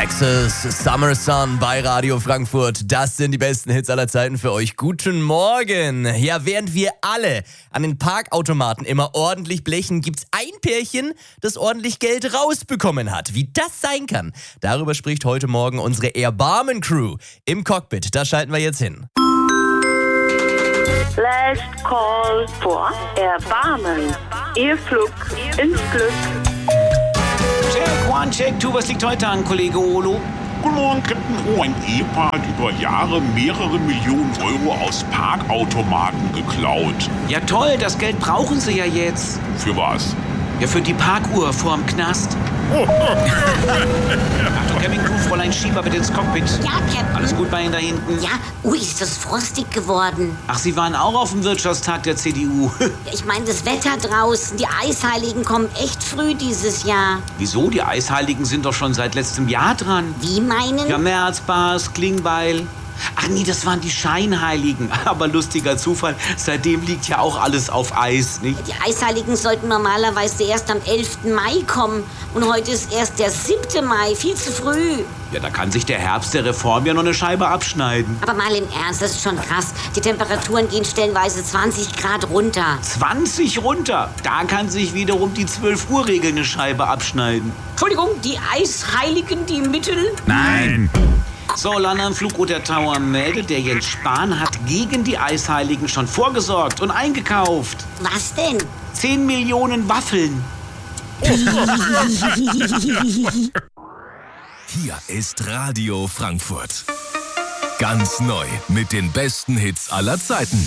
Texas, Summer Sun bei Radio Frankfurt. Das sind die besten Hits aller Zeiten für euch. Guten Morgen. Ja, während wir alle an den Parkautomaten immer ordentlich blechen, gibt's ein Pärchen, das ordentlich Geld rausbekommen hat. Wie das sein kann, darüber spricht heute Morgen unsere Erbarmen-Crew im Cockpit. Da schalten wir jetzt hin. Last call for Erbarmen. Ihr Flug ins Glück. Check, one, check, two. Was liegt heute an, Kollege Olo? Guten Morgen, Captain. Oh, ein Ehepaar hat über Jahre mehrere Millionen Euro aus Parkautomaten geklaut. Ja toll, das Geld brauchen sie ja jetzt. Für was? Ja, für die Parkuhr vorm Knast. Achtung, Cabin Crew, Fräulein Schieber, bitte ins Cockpit. Ja, Captain. Alles gut bei Ihnen da hinten? Ja, ist das frostig geworden. Ach, Sie waren auch auf dem Wirtschaftstag der CDU. Ich meine, das Wetter draußen, die Eisheiligen kommen echt früh dieses Jahr. Wieso? Die Eisheiligen sind doch schon seit letztem Jahr dran. Wie meinen? Ja, Merz, Bas, Klingbeil. Ach nee, das waren die Scheinheiligen. Aber lustiger Zufall, seitdem liegt ja auch alles auf Eis, nicht? Die Eisheiligen sollten normalerweise erst am 11. Mai kommen. Und heute ist erst der 7. Mai, viel zu früh. Ja, da kann sich der Herbst der Reform ja noch eine Scheibe abschneiden. Aber mal im Ernst, das ist schon krass. Die Temperaturen gehen stellenweise 20 Grad runter. 20 runter. Da kann sich wiederum die 12-Uhr-Regel eine Scheibe abschneiden. Entschuldigung, die Eisheiligen, die Mittel? Nein. So, London Flugroute Tower meldet, der Jens Spahn hat gegen die Eisheiligen schon vorgesorgt und eingekauft. Was denn? 10 Millionen Waffeln. Hier ist Radio Frankfurt. Ganz neu mit den besten Hits aller Zeiten.